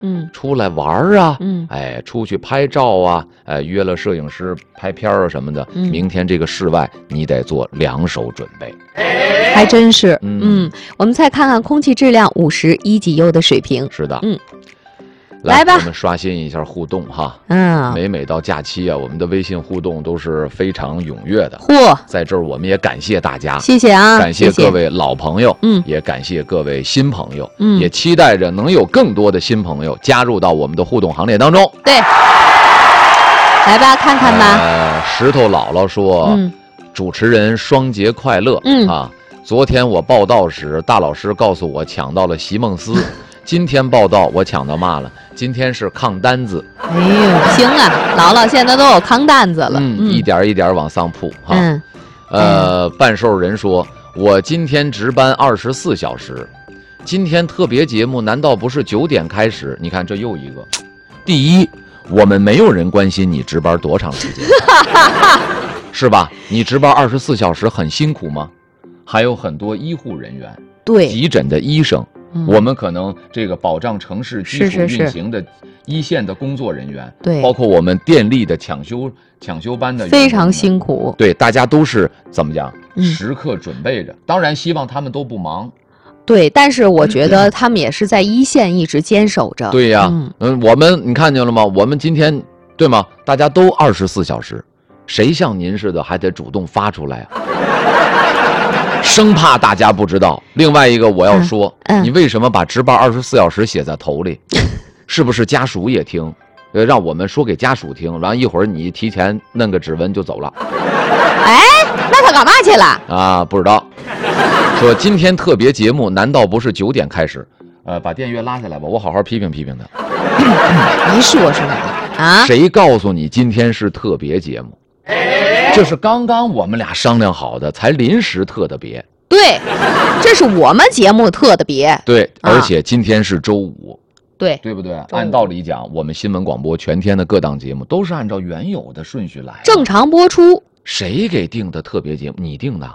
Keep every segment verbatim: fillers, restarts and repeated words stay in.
嗯， 出来玩啊， 嗯， 哎，出去拍照啊，哎，约了摄影师拍片啊什么的。 嗯， 明天这个室外你得做两手准备。 还真是。 嗯， 嗯，我们再看看空气质量五十一级优的水平。 是的。 嗯。 来, 来吧， 我们刷新一下互动哈。 嗯， 每每到假期啊，我们的微信互动都是非常踊跃的。 嚯， 在这儿我们也感谢大家， 谢谢啊， 感谢各位老朋友， 嗯， 也感谢各位新朋友， 嗯， 也期待着能有更多的新朋友加入到我们的互动行列当中。 对，来吧，看看吧。 呃、石头姥姥说， 嗯， 主持人双节快乐。 嗯啊，昨天我报道时，大老师告诉我抢到了席梦思。今天报道我抢到嘛了？今天是抗单子。 哎呦，行啊，姥姥现在都有扛担子了。 嗯，嗯一点一点往上铺哈。 嗯， 呃，半兽人说，我今天值班二十四小时。今天特别节目难道不是九点开始？你看这又一个。第一，我们没有人关心你值班多长时间，是吧？你值班二十四小时很辛苦吗？还有很多医护人员， 对， 急诊的医生。 嗯、 我们可能这个保障城市基础运行的一线的工作人员， 对， 包括我们电力的抢修抢修班的非常辛苦。 对，大家都是怎么讲？ 嗯、 时刻准备着。当然，希望他们都不忙。 对，但是我觉得他们也是在一线一直坚守着。 对呀，嗯、呃，我们你看见了吗？我们今天对吗？大家都二十四小时，谁像您似的还得主动发出来啊？生怕大家不知道。另外一个我要说， 嗯嗯、 你为什么把值班二十四小时写在头里？是不是家属也听？呃，让我们说给家属听，然后一会儿你提前弄个指纹就走了。 哎，那他干嘛去了？ 啊，不知道。说今天特别节目难道不是九点开始？呃，把电乐拉下来吧，我好好批评批评他。 你说什么啊？ 谁告诉你今天是特别节目？这是刚刚我们俩商量好的，才临时特的别。 对，这是我们节目特的别。 对，而且今天是周五。 对， 对不对？按道理讲，我们新闻广播全天的各档节目都是按照原有的顺序来， 正常播出。 谁给定的特别节目？你定的。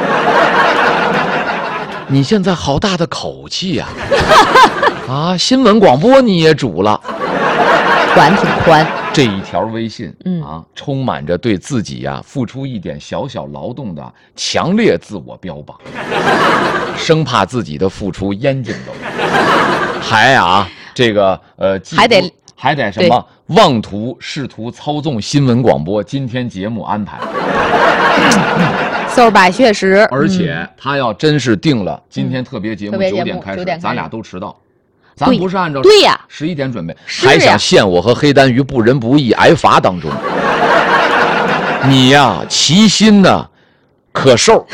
你现在好大的口气呀！啊，新闻广播你也主了， 管挺宽。 这一条微信， 嗯啊，充满着对自己呀、啊、付出一点小小劳动的强烈自我标榜，生怕自己的付出烟尽都还啊，这个呃， 还得还得什么妄图试图操纵新闻广播今天节目安排。 馊百确实， 而且他要真是定了今天特别节目九点开始， 嗯、 咱俩都迟到。咱不是按照对呀十一点准备， 是还想陷我和黑丹于不仁不义挨罚当中。你呀，其心呢，可受。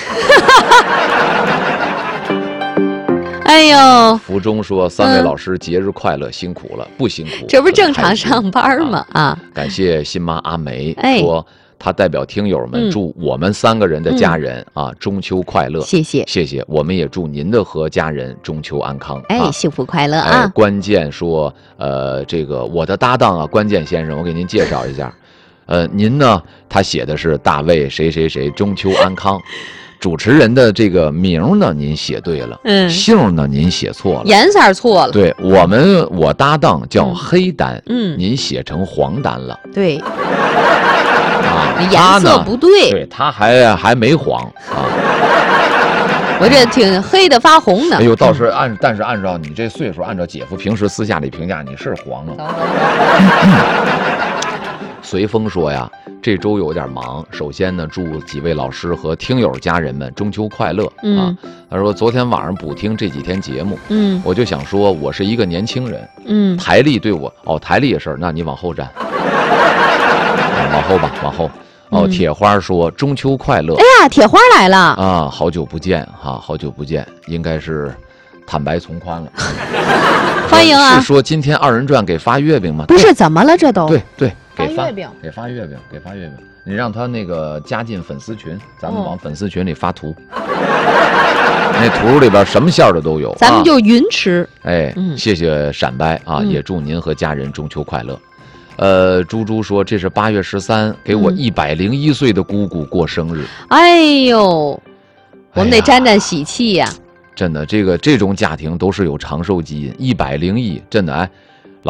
哎呦， 福中说三位老师节日快乐，嗯、辛苦了，不辛苦， 这不是正常上班吗？啊，啊感谢新妈阿梅、 哎、 说。他代表听友们祝我们三个人的家人、嗯、啊中秋快乐， 谢谢谢谢，我们也祝您的和家人中秋安康， 哎， 啊、 幸福快乐啊！ 哎、关键说，呃，这个我的搭档啊，关键先生，我给您介绍一下，呃，您呢，他写的是大卫谁谁谁中秋安康。主持人的这个名呢，您写对了， 嗯， 姓呢您写错了， 颜色错了。 对我们，我搭档叫黑丹， 嗯， 您写成黄丹了， 对。 啊， 颜色不对， 对，他还还没黄啊， 我这挺黑的发红呢。 哎呦，倒是按，但是按照你这岁数，按照姐夫平时私下里评价，你是黄了。随风说呀，这周有点忙。首先呢，祝几位老师和听友家人们中秋快乐、 嗯、 啊！他说昨天晚上补听这几天节目， 嗯， 我就想说，我是一个年轻人， 嗯， 台历对我哦，台历也是，那你往后站，啊、往后吧，往后。哦，铁花说中秋快乐。 哎呀，铁花来了啊！好久不见哈，好久不见，应该是坦白从宽了。 欢迎啊！ 是说今天二人转给发月饼吗？ 不是，怎么了？这都对对，给发月饼， 给发月饼，给发月饼。你让他那个加进粉丝群，咱们往粉丝群里发图。哦、那图里边什么馅的都有， 咱们就云吃。 啊、哎， 嗯、 谢谢闪掰啊！ 嗯、 也祝您和家人中秋快乐。呃，猪猪说这是八月十三，给我一百零一岁的姑姑过生日。 哎呦，我们得沾沾喜气呀、啊！ 真的，这个这种家庭都是有长寿基因，一百零一，真的哎。